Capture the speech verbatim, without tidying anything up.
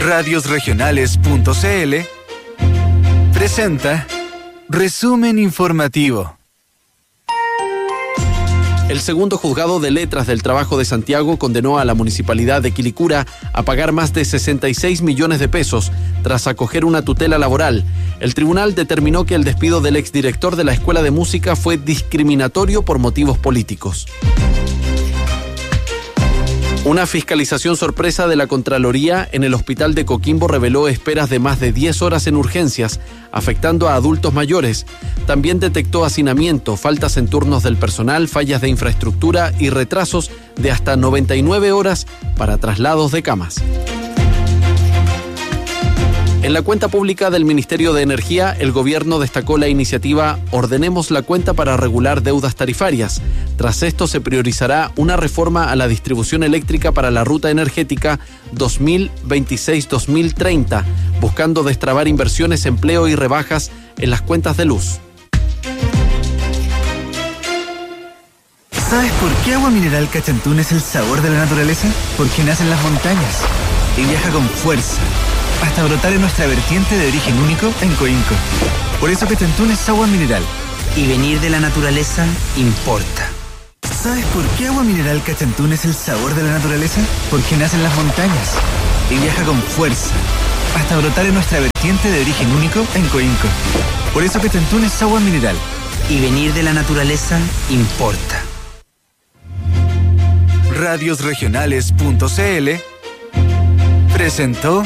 radios regionales punto c l presenta Resumen Informativo. El segundo juzgado de letras del trabajo de Santiago condenó a la municipalidad de Quilicura a pagar más de sesenta y seis millones de pesos tras acoger una tutela laboral. El tribunal determinó que el despido del exdirector de la Escuela de Música fue discriminatorio por motivos políticos. Una fiscalización sorpresa de la Contraloría en el hospital de Coquimbo reveló esperas de más de diez horas en urgencias, afectando a adultos mayores. También detectó hacinamiento, faltas en turnos del personal, fallas de infraestructura y retrasos de hasta noventa y nueve horas para traslados de camas. En la cuenta pública del Ministerio de Energía, el gobierno destacó la iniciativa Ordenemos la cuenta para regular deudas tarifarias. Tras esto se priorizará una reforma a la distribución eléctrica para la ruta energética dos mil veintiséis a dos mil treinta, buscando destrabar inversiones, empleo y rebajas en las cuentas de luz. ¿Sabes por qué Agua Mineral Cachantún es el sabor de la naturaleza? Porque nace en las montañas y viaja con fuerza hasta brotar en nuestra vertiente de origen único en Coinco. Por eso Cachantún es agua mineral. Y venir de la naturaleza importa. ¿Sabes por qué Agua Mineral Cachantún es el sabor de la naturaleza? Porque nace en las montañas y viaja con fuerza hasta brotar en nuestra vertiente de origen único en Coinco. Por eso Cachantún es agua mineral. Y venir de la naturaleza importa. radios regionales punto c l presentó